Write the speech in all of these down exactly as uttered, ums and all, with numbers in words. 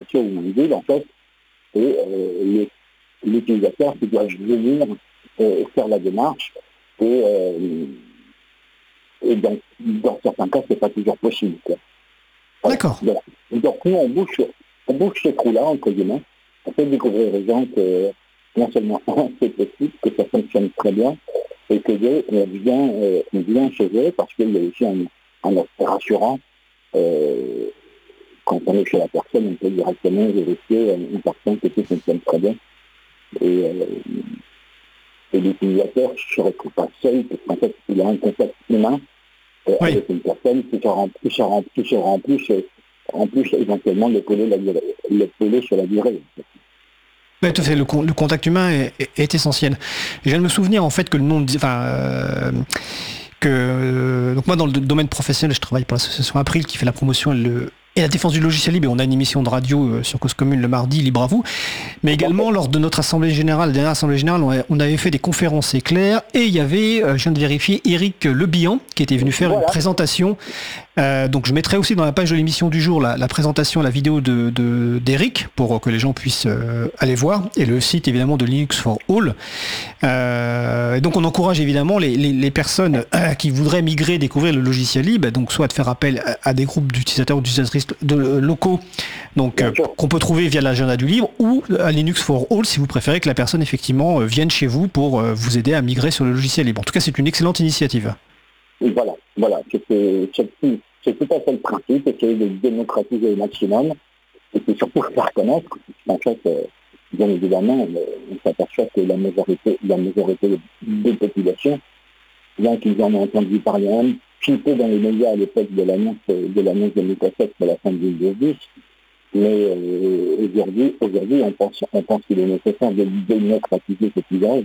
commerciaux ou un guide, en fait, et euh, les, l'utilisateur qui doit venir euh, faire la démarche, et, euh, et dans, dans certains cas, c'est pas toujours possible, quoi. Voilà. D'accord. Voilà. Donc nous, on bouche, on bouche ces trous-là, entre guillemets, on fait découvrir aux gens que non seulement, un, c'est possible, que ça fonctionne très bien, et que deux, on vient, euh, on vient chez eux, parce qu'il y a aussi un, un aspect rassurant. Euh, quand on est chez la personne, on peut directement vérifier une personne que tout fonctionne très bien. Et, euh, et l'utilisateur ne se retrouve pas seul, parce qu'en fait, il a un contact humain euh, Oui. avec une personne qui sera en plus, sera en plus, sera en plus, euh, en plus éventuellement l'épauler la durée- l'épauler sur la durée. Oui, tout à fait. Le, con- le contact humain est, est- est essentiel. Et je viens de me souvenir en fait que le nom, de, enfin, euh, que euh, donc moi dans le domaine professionnel, je travaille pour l'association April qui fait la promotion et, le, et la défense du logiciel libre. Et on a une émission de radio euh, sur Cause Commune le mardi, Libre à vous. Mais également lors de notre assemblée générale, la dernière assemblée générale, on, a- on avait fait des conférences éclairs et il y avait, euh, je viens de vérifier, Éric Le Bihan qui était venu faire Voilà. une présentation. Euh, donc je mettrai aussi dans la page de l'émission du jour la, la présentation, la vidéo de, de- d'Éric pour que les gens puissent euh, aller voir, et le site évidemment de Linux for All. Euh, et donc on encourage évidemment les, les, les personnes euh, qui voudraient migrer, découvrir le logiciel libre, donc soit de faire appel à, à des groupes d'utilisateurs ou d'utilisatrices de, euh, locaux, donc euh, qu'on peut trouver via l'agenda du libre, ou à Linux for All si vous préférez que la personne effectivement euh, vienne chez vous pour euh, vous aider à migrer sur le logiciel libre. En tout cas c'est une excellente initiative. Et voilà, voilà, c'est, c'est, c'est, c'est tout à fait le principe, essayer de démocratiser au maximum, et puis surtout faire connaître, en fait, euh, bien évidemment, euh, on s'aperçoit que la majorité, la majorité des populations, bien qu'ils en aient entendu parler un petit peu dans les médias à l'époque de l'annonce de l'annonce de Microsoft pour la fin de Windows dix, mais euh, aujourd'hui, aujourd'hui, on pense, on pense qu'il est nécessaire de démocratiser cet usage.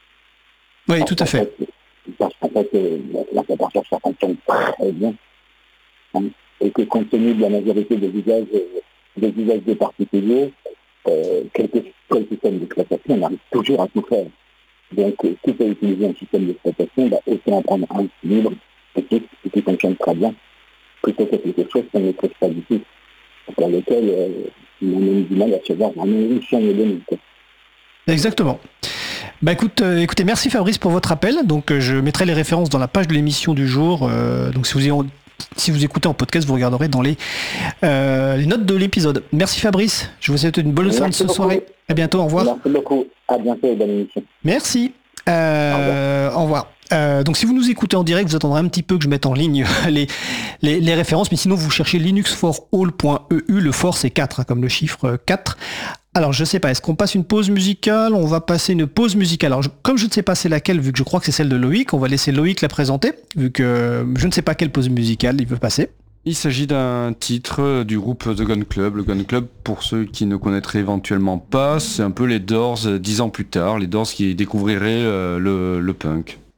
Oui, tout à fait. fait parce qu'en fait, euh, la préparation, ça fonctionne très bien. Hein, et que compte tenu de la majorité des usages, euh, des usages des particuliers, euh, quel que soit le système d'exploitation, on arrive toujours à tout faire. Donc, euh, si tu as utilisé un système d'exploitation, bah, autant en prendre un libre, petit, et qui fonctionne très bien, plutôt que quelque chose qu'on ne maîtrise pas du tout, pour lequel euh, on a eu du mal à se voir vraiment où sont les données. Exactement. Bah écoute, euh, écoutez, merci Fabrice pour votre appel. Donc euh, je mettrai les références dans la page de l'émission du jour. Euh, donc si vous, y- si vous écoutez en podcast, vous regarderez dans les, euh, les notes de l'épisode. Merci Fabrice. Je vous souhaite une bonne Merci fin de ce beaucoup. soirée. À bientôt. Au revoir. Merci beaucoup. À bientôt et bonne émission. Merci. Euh, au revoir. Euh, donc si vous nous écoutez en direct, vous attendrez un petit peu que je mette en ligne les, les, les références, mais sinon vous cherchez linux for all point e u, le for c'est quatre, hein, comme le chiffre quatre. Alors je sais pas, est-ce qu'on passe une pause musicale? On va passer une pause musicale. Alors je- comme je ne sais pas c'est laquelle, vu que je crois que c'est celle de Loïc, on va laisser Loïc la présenter, vu que je ne sais pas quelle pause musicale il veut passer. Il s'agit d'un titre du groupe The Gun Club. Le Gun Club, pour ceux qui ne connaîtraient éventuellement pas, c'est un peu les Doors euh, dix ans plus tard, les Doors qui découvriraient euh, le, le punk.